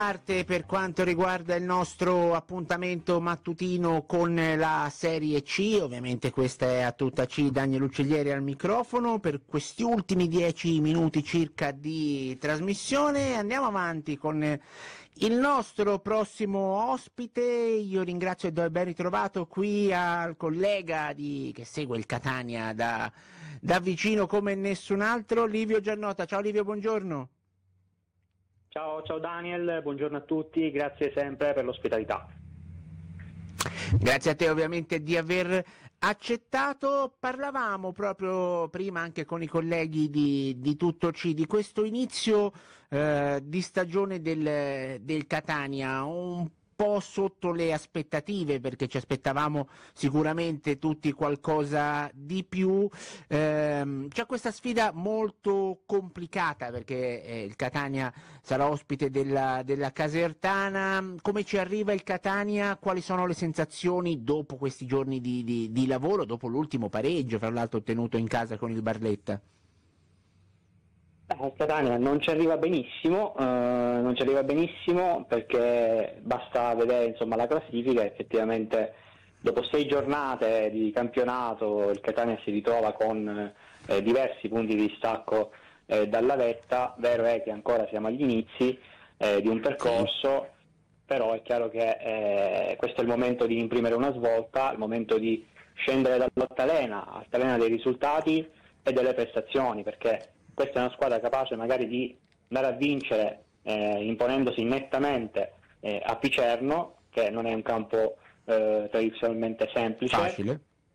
parte per quanto riguarda il nostro appuntamento mattutino con la Serie C. Ovviamente questa è a tutta C, Daniel Ucciglieri al microfono per questi ultimi 10 minuti circa di trasmissione. Andiamo avanti con il nostro prossimo ospite. Io ringrazio e do il ben ritrovato qui al collega che segue il Catania da vicino come nessun altro, Livio Giannota. Ciao Livio, buongiorno. Ciao Daniel, buongiorno a tutti, grazie sempre per l'ospitalità. Grazie a te ovviamente di aver accettato. Parlavamo proprio prima anche con i colleghi di Tutto C di questo inizio di stagione del Catania, un po' sotto le aspettative, perché ci aspettavamo sicuramente tutti qualcosa di più. C'è questa sfida molto complicata perché il Catania sarà ospite della Casertana. Come ci arriva il Catania? Quali sono le sensazioni dopo questi giorni di lavoro, dopo l'ultimo pareggio, fra l'altro ottenuto in casa con il Barletta? Il Catania non ci arriva benissimo perché basta vedere insomma la classifica. Effettivamente dopo 6 giornate di campionato il Catania si ritrova con diversi punti di distacco dalla vetta. Vero è che ancora siamo agli inizi di un percorso, però è chiaro che questo è il momento di imprimere una svolta, il momento di scendere dall'altalena dei risultati e delle prestazioni, perché questa è una squadra capace magari di andare a vincere imponendosi nettamente a Picerno, che non è un campo tradizionalmente semplice, Facile.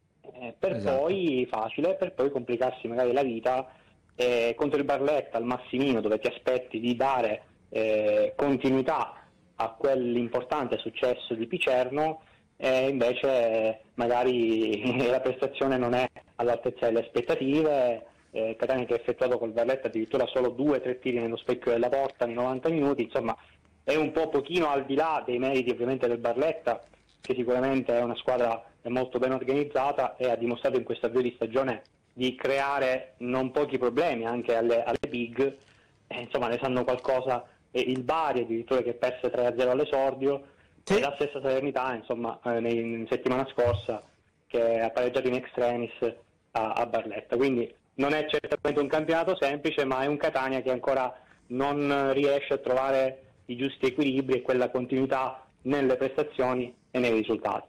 Per poi complicarsi magari la vita contro il Barletta al Massimino, dove ti aspetti di dare continuità a quell'importante successo di Picerno, e invece magari la prestazione non è all'altezza delle aspettative. Catania che ha effettuato col Barletta addirittura solo 2 o 3 tiri nello specchio della porta nei 90 minuti, insomma è un po' pochino al di là dei meriti ovviamente del Barletta, che sicuramente è una squadra molto ben organizzata e ha dimostrato in questo avvio di stagione di creare non pochi problemi anche alle big, insomma ne sanno qualcosa, il Bari addirittura che perse 3-0 all'esordio, Sì. e la stessa Salernità insomma in settimana scorsa che ha pareggiato in extremis a Barletta, quindi non è certamente un campionato semplice, ma è un Catania che ancora non riesce a trovare i giusti equilibri e quella continuità nelle prestazioni e nei risultati.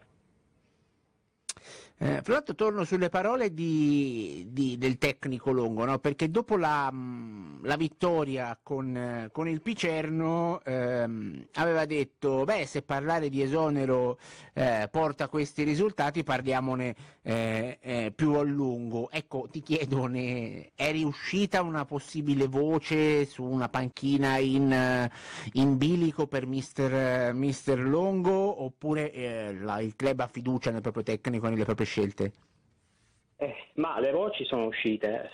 Fra l'altro torno sulle parole del tecnico Longo, no? Perché dopo la vittoria con il Picerno aveva detto, se parlare di esonero porta questi risultati, parliamone più a lungo. Ecco, ti chiedo, è riuscita una possibile voce su una panchina in bilico per mister Longo, oppure il club ha fiducia nel proprio tecnico e nelle proprie scelte? Ma le voci sono uscite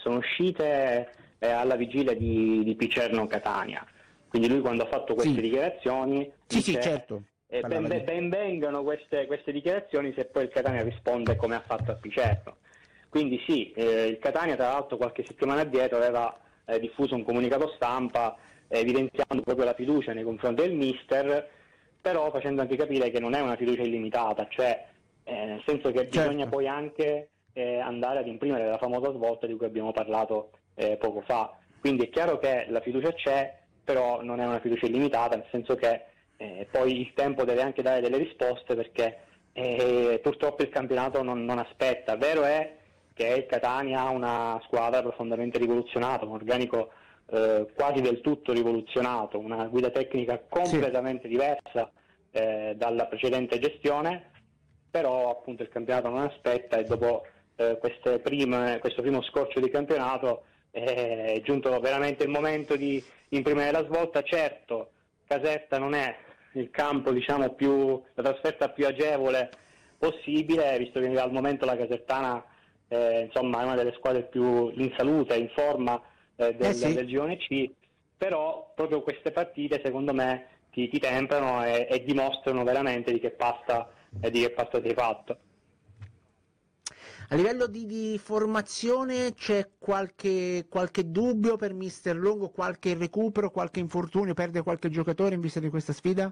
alla vigilia di Picerno Catania, quindi lui quando ha fatto queste dichiarazioni dice, certo, ben vengano queste dichiarazioni se poi il Catania risponde come ha fatto a Picerno. Quindi il Catania tra l'altro qualche settimana addietro aveva diffuso un comunicato stampa evidenziando proprio la fiducia nei confronti del mister, però facendo anche capire che non è una fiducia illimitata, cioè nel senso che bisogna poi anche andare ad imprimere la famosa svolta di cui abbiamo parlato poco fa. Quindi è chiaro che la fiducia c'è, però non è una fiducia illimitata, nel senso che poi il tempo deve anche dare delle risposte, perché purtroppo il campionato non aspetta. Vero è che il Catania ha una squadra profondamente rivoluzionata, un organico quasi del tutto rivoluzionato, una guida tecnica completamente diversa dalla precedente gestione, però appunto il campionato non aspetta, e dopo questo primo scorcio di campionato è giunto veramente il momento di imprimere la svolta. Certo, Caserta non è il campo, diciamo, la trasferta più agevole possibile, visto che al momento la Casertana insomma è una delle squadre più in salute, in forma del girone C, però proprio queste partite secondo me ti temprano e dimostrano veramente di che pasta sei fatto. A livello di formazione c'è qualche dubbio per Mister Longo, qualche recupero, qualche infortunio, perde qualche giocatore in vista di questa sfida?